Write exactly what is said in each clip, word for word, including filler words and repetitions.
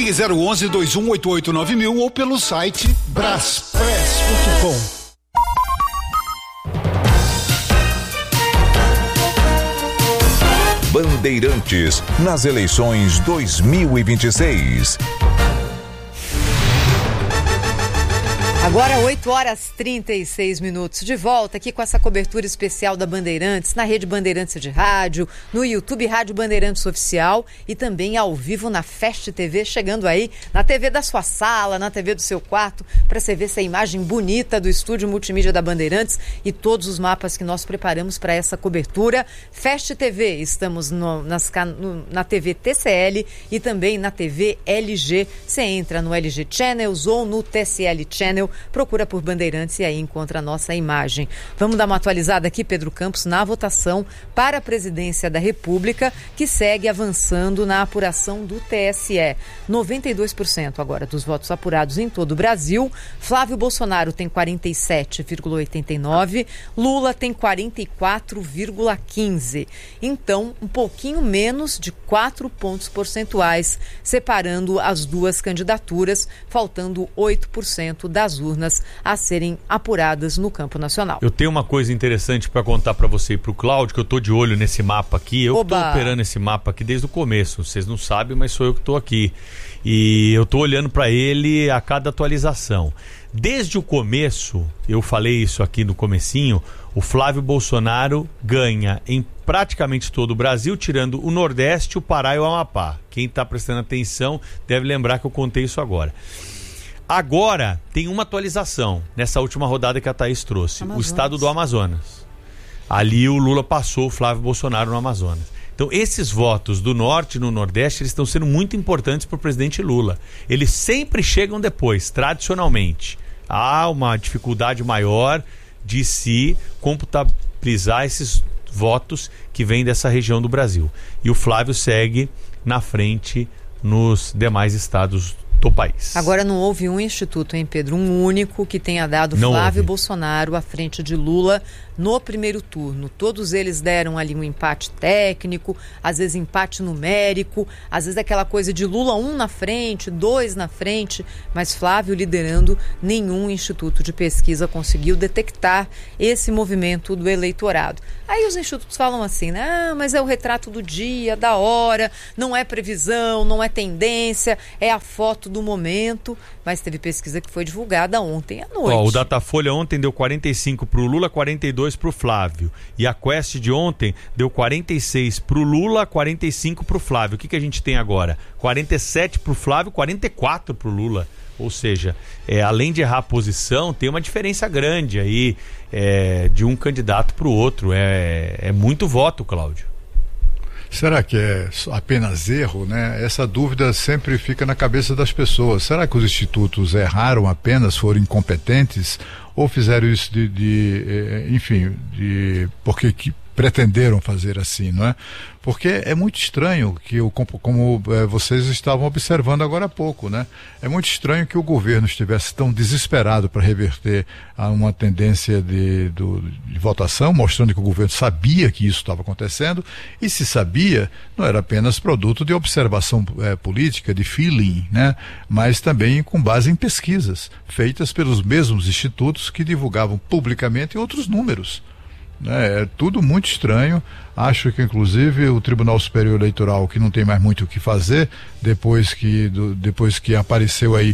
Ligue zero onze, dois um oito oito nove mil ou pelo site braspress ponto com. Bandeirantes nas eleições dois mil e vinte e seis. Agora oito horas e trinta e seis minutos, de volta aqui com essa cobertura especial da Bandeirantes, na Rede Bandeirantes de Rádio, no YouTube Rádio Bandeirantes Oficial e também ao vivo na Fast T V, chegando aí na T V da sua sala, na T V do seu quarto, para você ver essa imagem bonita do estúdio multimídia da Bandeirantes e todos os mapas que nós preparamos para essa cobertura. Fast T V, estamos no, nas, no, na T V T C L e também na T V L G. Você entra no L G Channels ou no T C L Channel, procura por Bandeirantes e aí encontra a nossa imagem. Vamos dar uma atualizada aqui, Pedro Campos, na votação para a presidência da República, que segue avançando na apuração do T S E. noventa e dois por cento agora dos votos apurados em todo o Brasil. Flávio Bolsonaro tem quarenta e sete vírgula oitenta e nove, Lula tem quarenta e quatro vírgula quinze. Então, um pouquinho menos de quatro pontos percentuais, separando as duas candidaturas, faltando oito por cento das urnas a serem apuradas no campo nacional. Eu tenho uma coisa interessante para contar para você e para o Cláudio, que eu tô de olho nesse mapa aqui. Eu Oba. tô operando esse mapa aqui desde o começo. Vocês não sabem, mas sou eu que tô aqui. E eu tô olhando para ele a cada atualização. Desde o começo, eu falei isso aqui no comecinho, o Flávio Bolsonaro ganha em praticamente todo o Brasil, tirando o Nordeste, o Pará e o Amapá. Quem está prestando atenção deve lembrar que eu contei isso agora. Agora tem uma atualização nessa última rodada que a Thaís trouxe. Amazonas. O estado do Amazonas. Ali o Lula passou o Flávio Bolsonaro no Amazonas. Então esses votos do Norte e no Nordeste, eles estão sendo muito importantes para o presidente Lula. Eles sempre chegam depois, tradicionalmente. Há uma dificuldade maior de se computabilizar esses votos que vêm dessa região do Brasil. E o Flávio segue na frente nos demais estados do país. Agora não houve um instituto, hein, Pedro? Um único que tenha dado não Flávio houve. Bolsonaro à frente de Lula no primeiro turno. Todos eles deram ali um empate técnico, às vezes empate numérico, às vezes aquela coisa de Lula um na frente, dois na frente, mas Flávio liderando, nenhum instituto de pesquisa conseguiu detectar esse movimento do eleitorado. Aí os institutos falam assim, ah, mas é o retrato do dia, da hora, não é previsão, não é tendência, é a foto do momento, mas teve pesquisa que foi divulgada ontem à noite. Ó, o Datafolha ontem deu quarenta e cinco para o Lula, quarenta e dois para o Flávio. E a Quest de ontem deu quarenta e seis para o Lula, quarenta e cinco para o Flávio. O que, que a gente tem agora? quarenta e sete para o Flávio, quarenta e quatro para o Lula. Ou seja, é, além de errar a posição, tem uma diferença grande aí é, de um candidato para o outro. É, é muito voto, Cláudio. Será que é apenas erro, né? Essa dúvida sempre fica na cabeça das pessoas. Será que os institutos erraram apenas, foram incompetentes ou fizeram isso de, de enfim, de porque que pretenderam fazer assim, não é? Porque é muito estranho que, o, como, como é, vocês estavam observando agora há pouco, né? É muito estranho que o governo estivesse tão desesperado para reverter a uma tendência de, do, de votação, mostrando que o governo sabia que isso estava acontecendo, e se sabia, não era apenas produto de observação é, política, de feeling, né? Mas também com base em pesquisas, feitas pelos mesmos institutos que divulgavam publicamente outros números. É, é tudo muito estranho. Acho que inclusive o Tribunal Superior Eleitoral, que não tem mais muito o que fazer depois que, do, depois que apareceu aí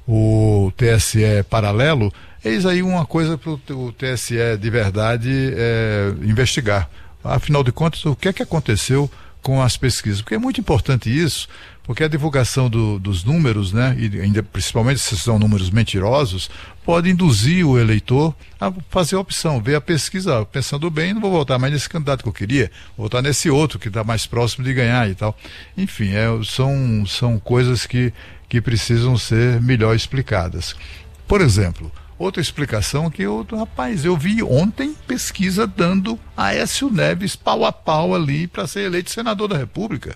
o T S E paralelo, eis aí uma coisa para o T S E de verdade é, investigar. Afinal de contas, o que é que aconteceu com as pesquisas? Porque é muito importante isso, porque a divulgação do, dos números, né, e ainda principalmente se são números mentirosos, pode induzir o eleitor a fazer a opção, ver a pesquisa, pensando bem, não vou votar mais nesse candidato que eu queria, vou votar nesse outro que está mais próximo de ganhar e tal. Enfim, é, são, são coisas que, que precisam ser melhor explicadas. Por exemplo, outra explicação que eu, rapaz, eu vi ontem pesquisa dando a Aécio Neves pau a pau ali para ser eleito senador da República.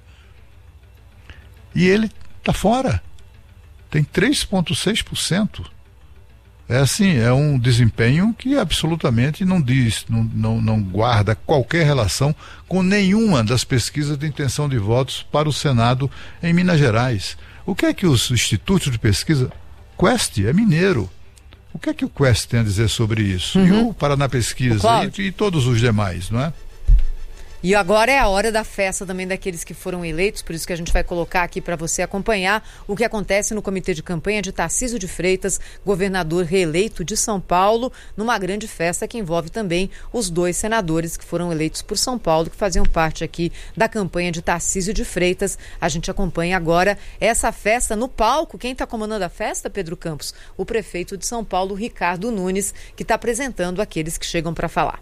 E ele está fora. Tem três vírgula seis por cento. É assim, é um desempenho que absolutamente não diz, não, não, não guarda qualquer relação com nenhuma das pesquisas de intenção de votos para o Senado em Minas Gerais. O que é que os institutos de pesquisa... Quest é mineiro. O que é que o Quest tem a dizer sobre isso? Uhum. E o Paraná Pesquisa e, e todos os demais, não é? E agora é a hora da festa também daqueles que foram eleitos, por isso que a gente vai colocar aqui para você acompanhar o que acontece no comitê de campanha de Tarcísio de Freitas, governador reeleito de São Paulo, numa grande festa que envolve também os dois senadores que foram eleitos por São Paulo, que faziam parte aqui da campanha de Tarcísio de Freitas. A gente acompanha agora essa festa no palco. Quem está comandando a festa, Pedro Campos? O prefeito de São Paulo, Ricardo Nunes, que está apresentando aqueles que chegam para falar.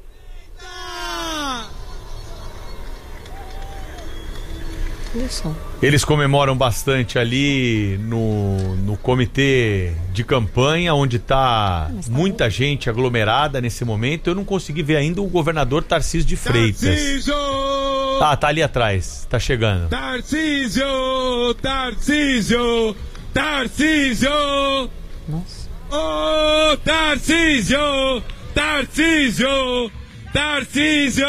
Eles comemoram bastante ali no, no comitê de campanha, onde está muita gente aglomerada nesse momento. Eu não consegui ver ainda o governador Tarcísio de Freitas. Tarcísio! Ah, tá ali atrás, tá chegando. Tarcísio! Tarcísio! Tarcísio! Nossa. Oh, Tarcísio! Tarcísio! Tarcísio!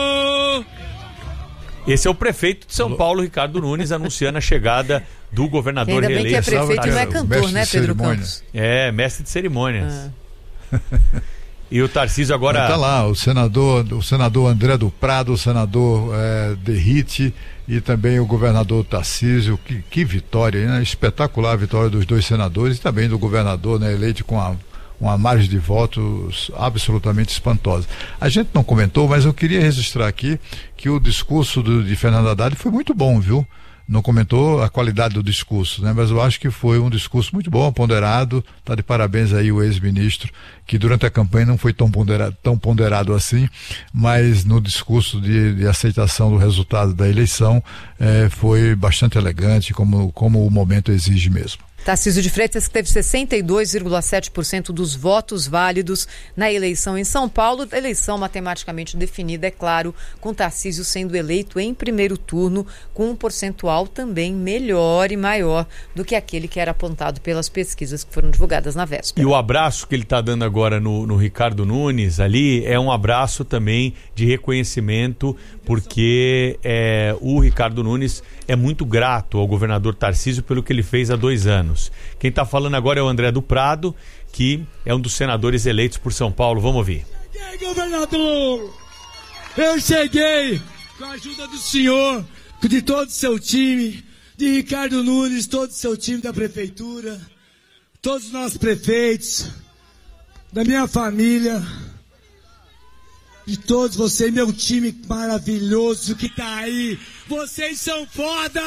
Esse é o prefeito de São Paulo, Ricardo Nunes, anunciando a chegada do governador reeleito. Ainda bem que é prefeito e não é cantor, né, Pedro Campos? É, mestre de cerimônias. Ah. E o Tarcísio agora... Está lá, o senador, o senador André do Prado, o senador é, Derrite e também o governador Tarcísio. Que, que vitória, né? Espetacular a vitória dos dois senadores e também do governador, né, eleito com a... uma margem de votos absolutamente espantosa. A gente não comentou, mas eu queria registrar aqui que o discurso do, de Fernando Haddad foi muito bom, viu? Não comentou a qualidade do discurso, né? Mas eu acho que foi um discurso muito bom, ponderado. Tá de parabéns aí o ex-ministro, que durante a campanha não foi tão ponderado, tão ponderado assim, mas no discurso de, de aceitação do resultado da eleição eh, foi bastante elegante, como, como o momento exige mesmo. Tarcísio de Freitas, que teve sessenta e dois vírgula sete por cento dos votos válidos na eleição em São Paulo, eleição matematicamente definida, é claro, com Tarcísio sendo eleito em primeiro turno, com um percentual também melhor e maior do que aquele que era apontado pelas pesquisas que foram divulgadas na véspera. E o abraço que ele está dando agora no, no Ricardo Nunes ali é um abraço também de reconhecimento, porque é, o Ricardo Nunes é muito grato ao governador Tarcísio pelo que ele fez há dois anos. Quem está falando agora é o André do Prado, que é um dos senadores eleitos por São Paulo. Vamos ouvir. Cheguei, governador! Eu cheguei com a ajuda do senhor, de todo o seu time, de Ricardo Nunes, todo o seu time da prefeitura, todos os nossos prefeitos, da minha família, de todos vocês, meu time maravilhoso que tá aí. Vocês são foda!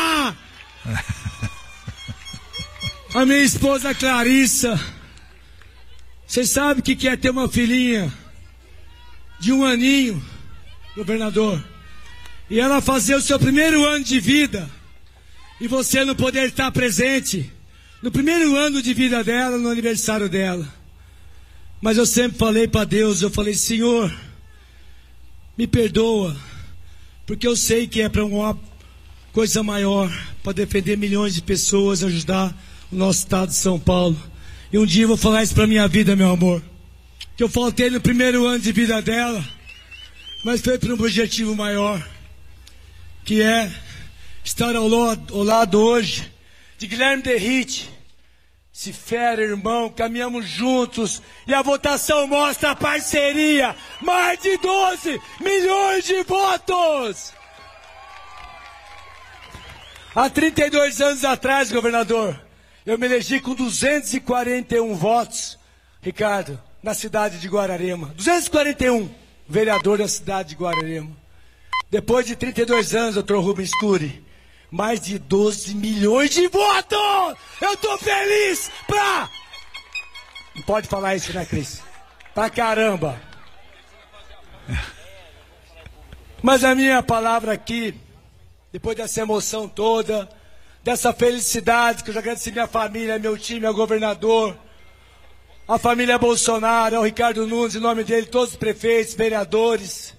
A minha esposa Clarissa, vocês sabem o que é ter uma filhinha de um aninho, governador, e ela fazer o seu primeiro ano de vida e você não poder estar presente no primeiro ano de vida dela, no aniversário dela. Mas eu sempre falei para Deus, eu falei, Senhor, me perdoa, porque eu sei que é para uma coisa maior, para defender milhões de pessoas, ajudar o nosso estado de São Paulo. E um dia eu vou falar isso para minha vida, meu amor, que eu faltei no primeiro ano de vida dela, mas foi para um objetivo maior, que é estar ao lado, ao lado hoje de Guilherme Derrite. Se fera, irmão, caminhamos juntos e a votação mostra a parceria. Mais de doze milhões de votos! Há trinta e dois anos atrás, governador, eu me elegi com duzentos e quarenta e um votos, Ricardo, na cidade de Guararema. duzentos e quarenta e um, vereador da cidade de Guararema. Depois de trinta e dois anos, doutor Rubens Cury, mais de doze milhões de votos! Eu tô feliz pra... Não pode falar isso, né, Cris? Pra caramba! Mas a minha palavra aqui, depois dessa emoção toda, dessa felicidade, que eu já agradeci minha família, meu time, ao governador, a família Bolsonaro, ao Ricardo Nunes, em nome dele, todos os prefeitos, vereadores,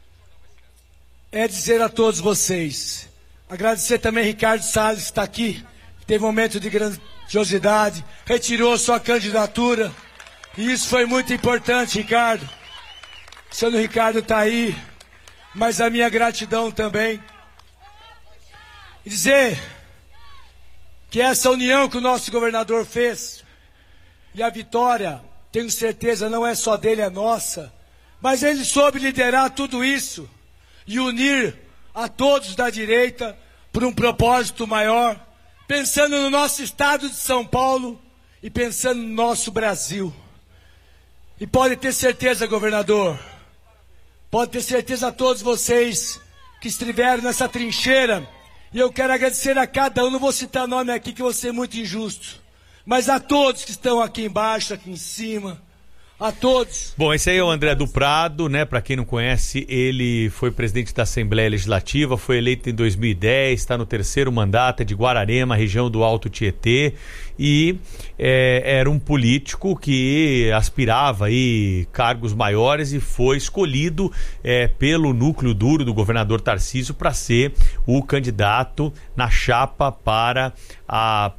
é dizer a todos vocês, agradecer também Ricardo Salles, que está aqui, teve um momento de grandiosidade, retirou sua candidatura, e isso foi muito importante, Ricardo. O senhor Ricardo está aí, mas a minha gratidão também. E dizer que essa união que o nosso governador fez, e a vitória, tenho certeza, não é só dele, é nossa, mas ele soube liderar tudo isso e unir a todos da direita por um propósito maior, pensando no nosso estado de São Paulo e pensando no nosso Brasil. E pode ter certeza, governador, pode ter certeza a todos vocês que estiveram nessa trincheira, e eu quero agradecer a cada um, não vou citar nome aqui que eu vou ser muito injusto, mas a todos que estão aqui embaixo, aqui em cima, a todos. Bom, esse aí é o André do Prado, né? Para quem não conhece, ele foi presidente da Assembleia Legislativa, foi eleito em dois mil e dez, está no terceiro mandato, é de Guararema, região do Alto Tietê, e é, era um político que aspirava aí cargos maiores e foi escolhido é, pelo núcleo duro do governador Tarcísio para ser o candidato na chapa para a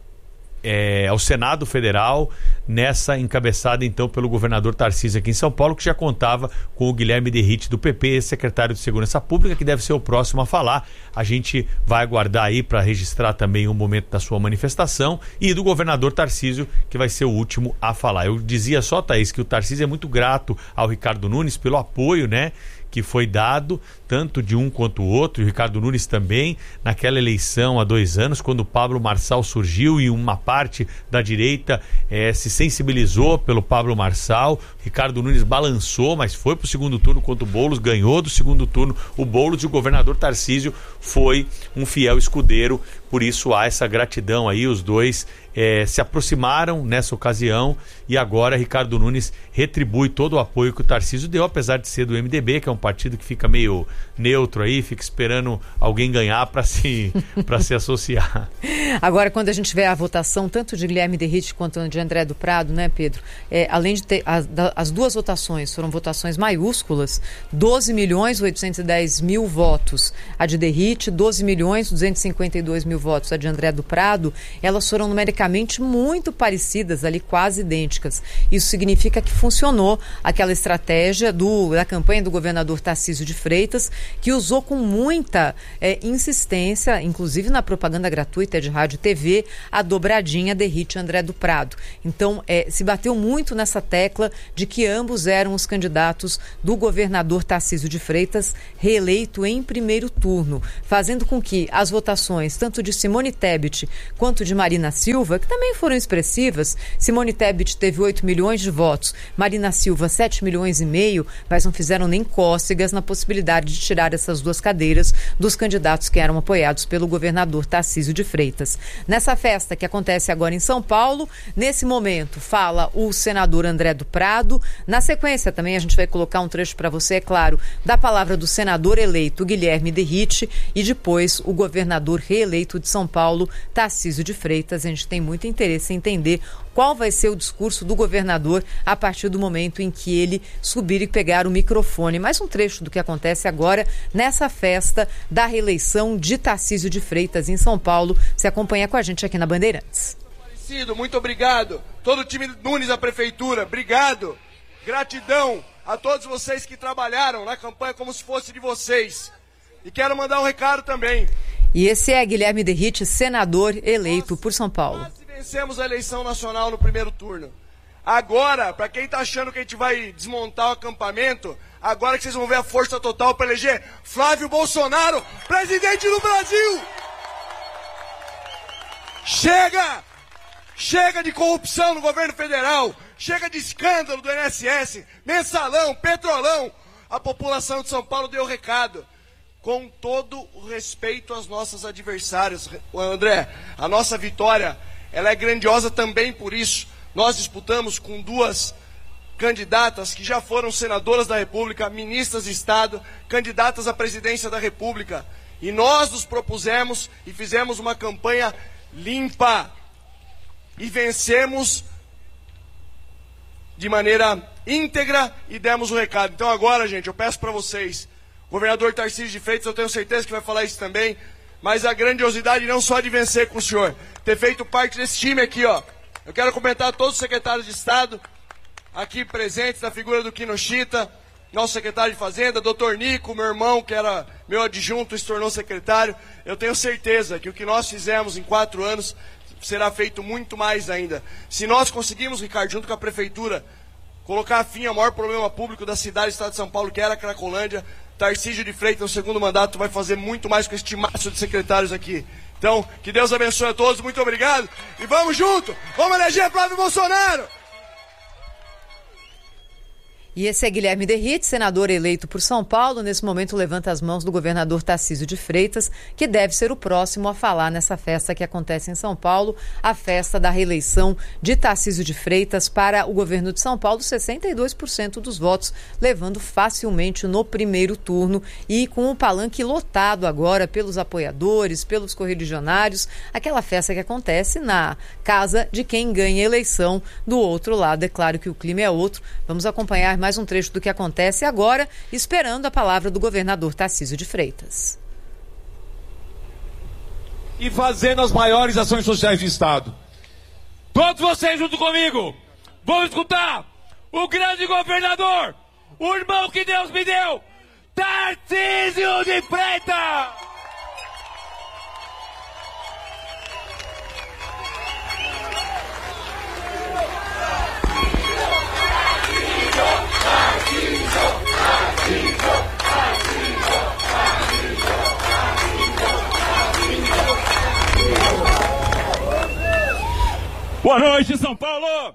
É, ao Senado Federal, nessa encabeçada então pelo governador Tarcísio aqui em São Paulo, que já contava com o Guilherme Derrite do P P, secretário de Segurança Pública, que deve ser o próximo a falar. A gente vai aguardar aí para registrar também o momento da sua manifestação, e do governador Tarcísio, que vai ser o último a falar. Eu dizia só, Thaís, que o Tarcísio é muito grato ao Ricardo Nunes pelo apoio, né, que foi dado, tanto de um quanto o outro, e o Ricardo Nunes também, naquela eleição há dois anos, quando o Pablo Marçal surgiu e uma parte da direita eh, se sensibilizou pelo Pablo Marçal. Ricardo Nunes balançou, mas foi para o segundo turno contra o Boulos, ganhou do segundo turno o Boulos, e o governador Tarcísio foi um fiel escudeiro, por isso há essa gratidão aí, os dois eh, se aproximaram nessa ocasião, e agora Ricardo Nunes retribui todo o apoio que o Tarcísio deu, apesar de ser do M D B, que é um partido que fica meio neutro aí, fica esperando alguém ganhar para se, para se associar. Agora, quando a gente vê a votação, tanto de Guilherme Derrite quanto de André do Prado, né, Pedro? É, além de ter as, as duas votações, foram votações maiúsculas, doze milhões oitocentos e dez mil votos a de Derrite, doze milhões duzentos e cinquenta e dois mil votos a de André do Prado, elas foram numericamente muito parecidas, ali quase idênticas. Isso significa que funcionou aquela estratégia do, da campanha do governador Tarcísio de Freitas, que usou com muita é, insistência, inclusive na propaganda gratuita de rádio e T V, a dobradinha Derrite e André do Prado. Então, é, se bateu muito nessa tecla de que ambos eram os candidatos do governador Tarcísio de Freitas, reeleito em primeiro turno, fazendo com que as votações, tanto de Simone Tebet quanto de Marina Silva, que também foram expressivas, Simone Tebet teve oito milhões de votos, Marina Silva sete milhões e meio, mas não fizeram nem cócegas na possibilidade de tirar essas duas cadeiras dos candidatos que eram apoiados pelo governador Tarcísio de Freitas. Nessa festa que acontece agora em São Paulo, nesse momento fala o senador André do Prado. Na sequência também a gente vai colocar um trecho para você, é claro, da palavra do senador eleito Guilherme Derrite, e depois o governador reeleito de São Paulo, Tarcísio de Freitas. A gente tem muito interesse em entender qual vai ser o discurso do governador a partir do momento em que ele subir e pegar o microfone. Mais um trecho do que acontece agora nessa festa da reeleição de Tarcísio de Freitas em São Paulo. Você acompanha com a gente aqui na Bandeirantes. Muito obrigado. Todo o time Nunes da Prefeitura, obrigado. Gratidão a todos vocês que trabalharam na campanha como se fosse de vocês. E quero mandar um recado também. E esse é Guilherme Derrite, senador eleito por São Paulo. Nós vencemos a eleição nacional no primeiro turno. Agora, para quem está achando que a gente vai desmontar o acampamento, agora que vocês vão ver a força total para eleger Flávio Bolsonaro, presidente do Brasil! Chega! Chega de corrupção no governo federal! Chega de escândalo do I N S S, mensalão, petrolão! A população de São Paulo deu recado. Com todo o respeito às nossas adversárias, André, a nossa vitória, ela é grandiosa também por isso. Nós disputamos com duas candidatas que já foram senadoras da República, ministras de Estado, candidatas à presidência da República. E nós nos propusemos e fizemos uma campanha limpa. E vencemos de maneira íntegra e demos o recado. Então agora, gente, eu peço para vocês, governador Tarcísio de Freitas, eu tenho certeza que vai falar isso também, mas a grandiosidade não só de vencer com o senhor, ter feito parte desse time aqui, ó. Eu quero comentar todos os secretários de Estado aqui presentes, na figura do Kinoshita, nosso secretário de Fazenda, doutor Nico, meu irmão, que era meu adjunto, se tornou secretário. Eu tenho certeza que o que nós fizemos em quatro anos será feito muito mais ainda. Se nós conseguirmos, Ricardo, junto com a Prefeitura, colocar fim ao maior problema público da cidade do estado de São Paulo, que era a Cracolândia, Tarcísio de Freitas, no segundo mandato, vai fazer muito mais com este maço de secretários aqui. Então, que Deus abençoe a todos, muito obrigado. E vamos junto, vamos eleger Flávio Bolsonaro! E esse é Guilherme Derrite, senador eleito por São Paulo. Nesse momento levanta as mãos do governador Tarcísio de Freitas, que deve ser o próximo a falar nessa festa que acontece em São Paulo, a festa da reeleição de Tarcísio de Freitas para o governo de São Paulo, sessenta e dois por cento dos votos, levando facilmente no primeiro turno e com o palanque lotado agora pelos apoiadores, pelos correligionários, aquela festa que acontece na casa de quem ganha a eleição. Do outro lado, é claro que o clima é outro. Vamos acompanhar mais um trecho do que acontece agora, esperando a palavra do governador Tarcísio de Freitas. E fazendo as maiores ações sociais do Estado. Todos vocês junto comigo, vão escutar o grande governador, o irmão que Deus me deu, Tarcísio de Freitas! Boa noite, São Paulo!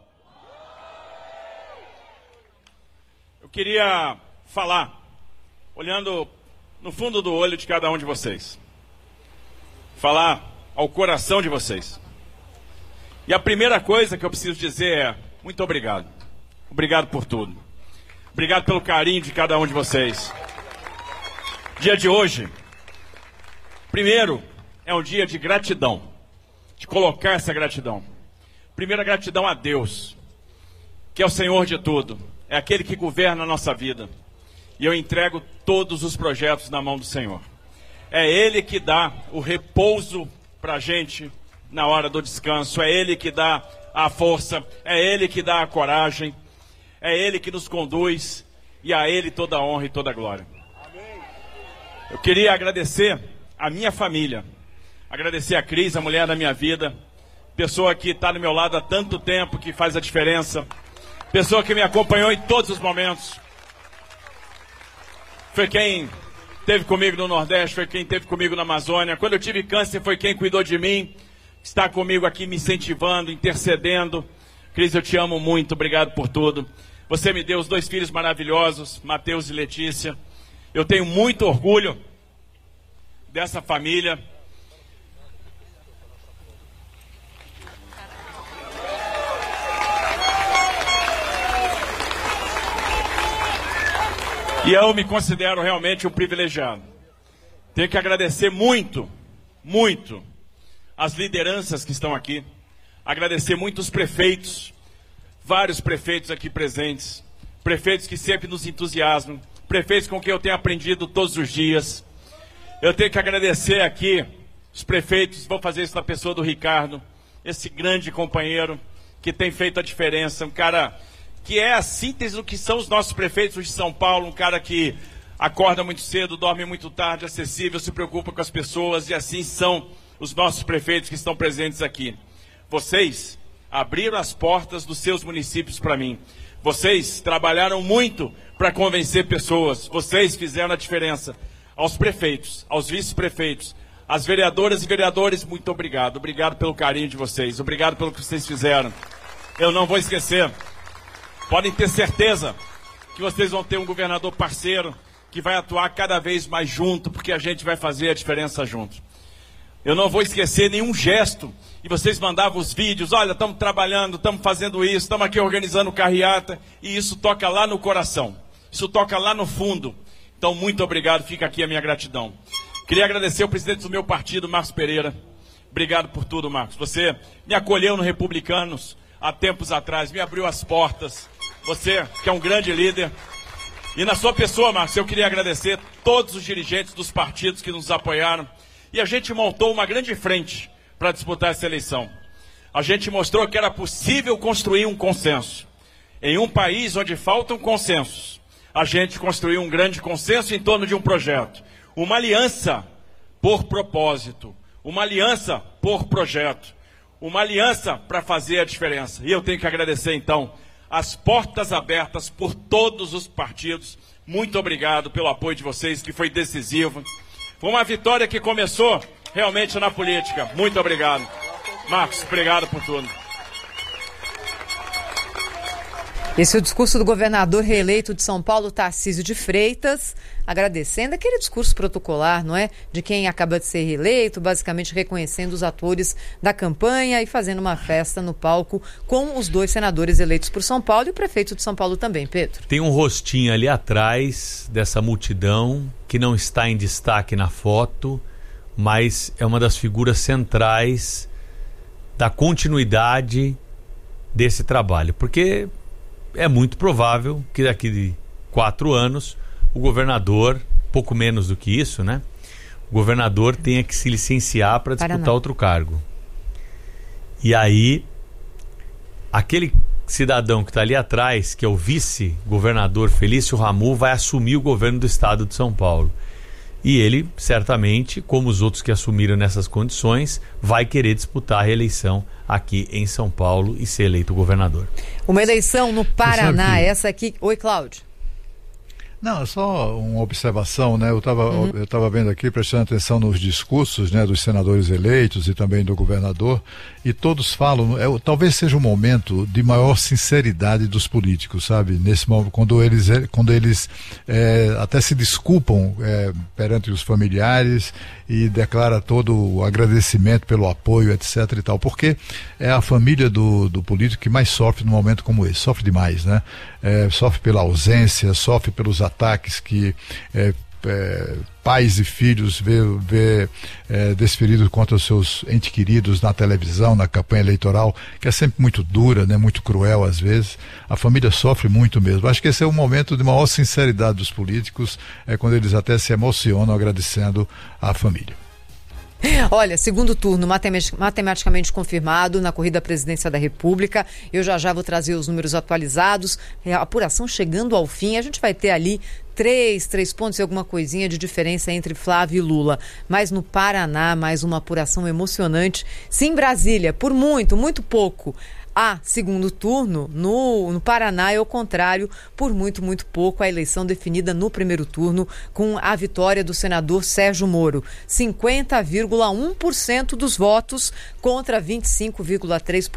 Eu queria falar, olhando no fundo do olho de cada um de vocês. Falar ao coração de vocês. E a primeira coisa que eu preciso dizer é: muito obrigado. Obrigado por tudo. Obrigado pelo carinho de cada um de vocês. Dia de hoje, primeiro, é um dia de gratidão. De colocar essa gratidão. Primeira gratidão a Deus, que é o Senhor de tudo, é aquele que governa a nossa vida. E eu entrego todos os projetos na mão do Senhor. É Ele que dá o repouso para a gente na hora do descanso, é Ele que dá a força, é Ele que dá a coragem, é Ele que nos conduz e a Ele toda a honra e toda a glória. Eu queria agradecer a minha família, agradecer a Cris, a mulher da minha vida, pessoa que está do meu lado há tanto tempo, que faz a diferença. Pessoa que me acompanhou em todos os momentos. Foi quem esteve comigo no Nordeste, foi quem esteve comigo na Amazônia. Quando eu tive câncer, foi quem cuidou de mim. Está comigo aqui me incentivando, intercedendo. Cris, eu te amo muito, obrigado por tudo. Você me deu os dois filhos maravilhosos, Mateus e Letícia. Eu tenho muito orgulho dessa família. E eu me considero realmente um privilegiado. Tenho que agradecer muito, muito as lideranças que estão aqui. Agradecer muito os prefeitos, vários prefeitos aqui presentes. Prefeitos que sempre nos entusiasmam. Prefeitos com quem eu tenho aprendido todos os dias. Eu tenho que agradecer aqui os prefeitos, vou fazer isso na pessoa do Ricardo, esse grande companheiro que tem feito a diferença, um cara que é a síntese do que são os nossos prefeitos de São Paulo, um cara que acorda muito cedo, dorme muito tarde, acessível, se preocupa com as pessoas, e assim são os nossos prefeitos que estão presentes aqui. Vocês abriram as portas dos seus municípios para mim. Vocês trabalharam muito para convencer pessoas. Vocês fizeram a diferença. Aos prefeitos, aos vice-prefeitos, às vereadoras e vereadores, muito obrigado. Obrigado pelo carinho de vocês. Obrigado pelo que vocês fizeram. Eu não vou esquecer. Podem ter certeza que vocês vão ter um governador parceiro que vai atuar cada vez mais junto, porque a gente vai fazer a diferença junto. Eu não vou esquecer nenhum gesto. E vocês mandavam os vídeos, olha, estamos trabalhando, estamos fazendo isso, estamos aqui organizando carreata, e isso toca lá no coração. Isso toca lá no fundo. Então, muito obrigado, fica aqui a minha gratidão. Queria agradecer ao presidente do meu partido, Marcos Pereira. Obrigado por tudo, Marcos. Você me acolheu no Republicanos há tempos atrás, me abriu as portas. Você, que é um grande líder. E na sua pessoa, Marcos, eu queria agradecer todos os dirigentes dos partidos que nos apoiaram. E a gente montou uma grande frente para disputar essa eleição. A gente mostrou que era possível construir um consenso. Em um país onde faltam consensos, a gente construiu um grande consenso em torno de um projeto. Uma aliança por propósito. Uma aliança por projeto. uma aliança para fazer a diferença. E eu tenho que agradecer, então, as portas abertas por todos os partidos. Muito obrigado pelo apoio de vocês, que foi decisivo. Foi uma vitória que começou realmente na política. Muito obrigado. Marcos, obrigado por tudo. Esse é o discurso do governador reeleito de São Paulo, Tarcísio de Freitas, agradecendo aquele discurso protocolar, não é? De quem acaba de ser reeleito, basicamente reconhecendo os atores da campanha e fazendo uma festa no palco com os dois senadores eleitos por São Paulo e o prefeito de São Paulo também, Pedro. Tem um rostinho ali atrás dessa multidão que não está em destaque na foto, mas é uma das figuras centrais da continuidade desse trabalho, porque é muito provável que daqui de quatro anos o governador, pouco menos do que isso, né? O governador tenha que se licenciar para disputar Paraná. Outro cargo. E aí, aquele cidadão que está ali atrás, que é o vice-governador Felício Ramon, vai assumir o governo do estado de São Paulo. E ele, certamente, como os outros que assumiram nessas condições, vai querer disputar a reeleição aqui em São Paulo e ser eleito governador. Uma eleição no Paraná, que... essa aqui... Oi, Cláudio. Não, é só uma observação, né? Eu estava uhum. eu estava vendo aqui, prestando atenção nos discursos, né, dos senadores eleitos e também do governador, e todos falam, é, talvez seja um momento de maior sinceridade dos políticos, sabe? Nesse momento, quando eles, quando eles é, até se desculpam é, perante os familiares e declara todo o agradecimento pelo apoio, etc e tal, porque é a família do, do político que mais sofre num momento como esse, sofre demais, né? É, sofre pela ausência, sofre pelos ataques que é, é, pais e filhos vê, vê é, desferidos contra os seus entes queridos na televisão, na campanha eleitoral, que é sempre muito dura, né, muito cruel às vezes. A família sofre muito mesmo. Acho que esse é um momento de maior sinceridade dos políticos, é quando eles até se emocionam agradecendo à família. Olha, segundo turno matematicamente confirmado na corrida à presidência da República. Eu já já vou trazer os números atualizados. A apuração chegando ao fim. A gente vai ter ali três, três pontos e alguma coisinha de diferença entre Flávio e Lula. Mas no Paraná, mais uma apuração emocionante. Sim, Brasília, por muito, muito pouco. A segundo turno, no, no Paraná é o contrário, por muito, muito pouco, a eleição definida no primeiro turno com a vitória do senador Sérgio Moro. cinquenta vírgula um por cento dos votos contra vinte e cinco vírgula três por cento